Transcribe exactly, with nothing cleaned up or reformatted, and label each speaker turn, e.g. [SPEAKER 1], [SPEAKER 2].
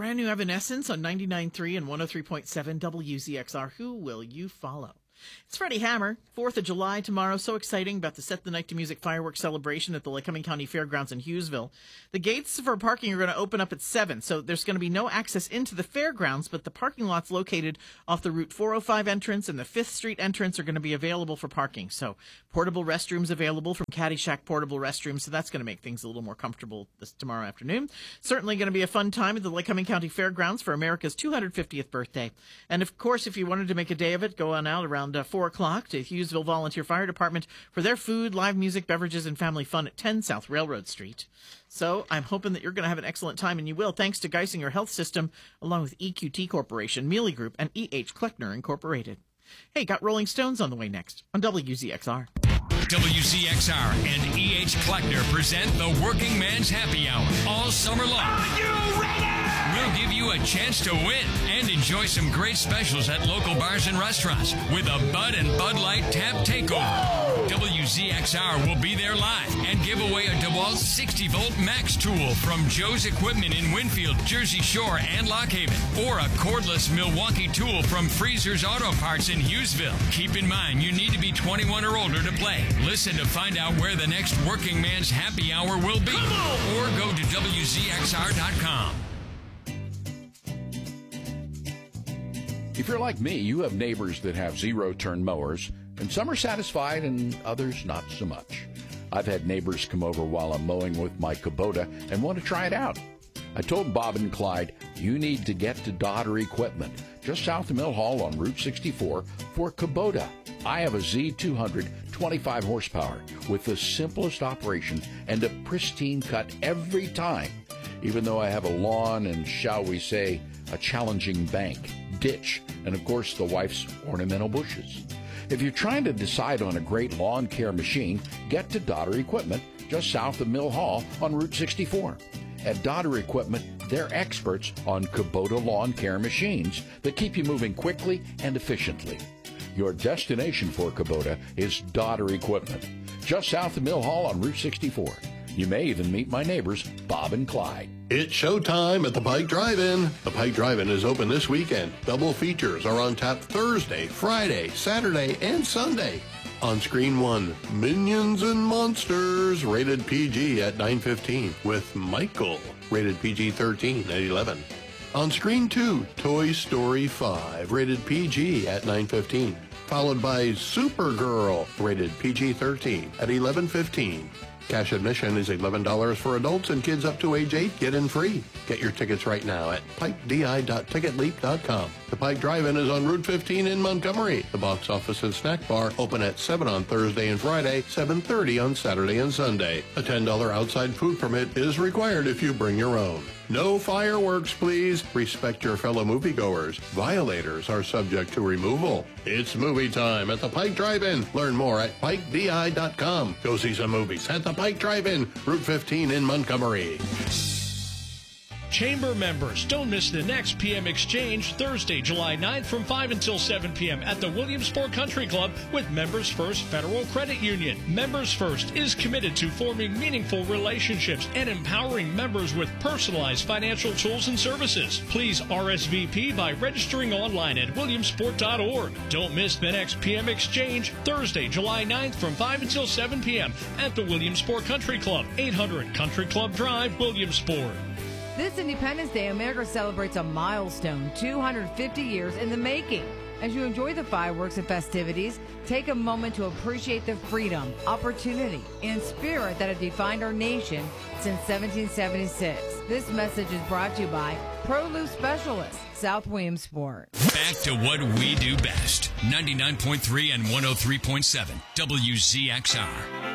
[SPEAKER 1] brand new Evanescence on ninety-nine point three and one oh three point seven W Z X R. Who will you follow? It's Freddie Hammer, fourth of July tomorrow. So exciting about the Set the Night to Music fireworks celebration at the Lycoming County Fairgrounds in Hughesville. The gates for parking are going to open up at seven, so there's going to be no access into the fairgrounds, but the parking lots located off the Route four oh five entrance and the fifth Street entrance are going to be available for parking. So portable restrooms available from Caddyshack Portable Restrooms, so that's going to make things a little more comfortable this tomorrow afternoon. Certainly going to be a fun time at the Lycoming County Fairgrounds for America's two hundred fiftieth birthday. And of course, if you wanted to make a day of it, go on out around uh, four o'clock to Hughesville Volunteer Fire Department for their food, live music, beverages, and family fun at ten South Railroad Street. So I'm hoping that you're going to have an excellent time, and you will, thanks to Geisinger Health System, along with E Q T Corporation, Mealy Group, and E H Kleckner Incorporated. Hey, got Rolling Stones on the way next on W Z X R.
[SPEAKER 2] W Z X R and E H Kleckner present the Working Man's Happy Hour all summer long. Are you ready? We'll give you a chance to win and enjoy some great specials at local bars and restaurants with a Bud and Bud Light Tap Takeover. W Z X R will be there live and give away a DeWalt sixty volt Max tool from Joe's Equipment in Winfield, Jersey Shore, and Lock Haven, or a cordless Milwaukee tool from Freezer's Auto Parts in Hughesville. Keep in mind, you need to be twenty-one or older to play. Listen to find out where the next Working Man's Happy Hour will be, or go to W Z X R dot com.
[SPEAKER 3] If you're like me, you have neighbors that have zero-turn mowers, and some are satisfied and others not so much. I've had neighbors come over while I'm mowing with my Kubota and want to try it out. I told Bob and Clyde, you need to get to Dodder Equipment, just south of Mill Hall on Route sixty-four, for Kubota. I have a Z two hundred twenty-five horsepower with the simplest operation and a pristine cut every time, even though I have a lawn and, shall we say, a challenging bank, ditch, and of course the wife's ornamental bushes. If you're trying to decide on a great lawn care machine, get to Dodder Equipment, just south of Mill Hall on Route sixty-four. At Dodder Equipment, they're experts on Kubota lawn care machines that keep you moving quickly and efficiently. Your destination for Kubota is Dodder Equipment, just south of Mill Hall on Route sixty-four. You may even meet my neighbors, Bob and Clyde.
[SPEAKER 4] It's showtime at the Pike Drive-In. The Pike Drive-In is open this weekend. Double features are on tap Thursday, Friday, Saturday, and Sunday. On screen one, Minions and Monsters, rated P G at nine fifteen, with Michael, rated P G thirteen at eleven. On screen two, Toy Story five, rated P G at nine fifteen, followed by Supergirl, rated P G thirteen at eleven fifteen. Cash admission is eleven dollars for adults, and kids up to age eight get in free. Get your tickets right now at pike d i dot ticket leap dot com. The Pike Drive-In is on Route fifteen in Montgomery. The box office and snack bar open at seven on Thursday and Friday, seven thirty on Saturday and Sunday. A ten dollar outside food permit is required if you bring your own. No fireworks, please. Respect your fellow moviegoers. Violators are subject to removal. It's movie time at the Pike Drive-In. Learn more at pike d i dot com. Go see some movies at the Pike Drive-In, Route fifteen in Montgomery.
[SPEAKER 5] Chamber members, don't miss the next P M Exchange Thursday, July ninth from five until seven p m at the Williamsport Country Club with Members First Federal Credit Union. Members First is committed to forming meaningful relationships and empowering members with personalized financial tools and services. Please R S V P by registering online at williamsport dot org. Don't miss the next P M Exchange Thursday, July ninth from five until seven p m at the Williamsport Country Club, eight hundred Country Club Drive, Williamsport.
[SPEAKER 6] This Independence Day, America celebrates a milestone, two hundred fifty years in the making. As you enjoy the fireworks and festivities, take a moment to appreciate the freedom, opportunity, and spirit that have defined our nation since seventeen seventy-six. This message is brought to you by Pro-Loop Specialists, South Williamsport.
[SPEAKER 2] Back to what we do best. ninety-nine point three and one oh three point seven W Z X R.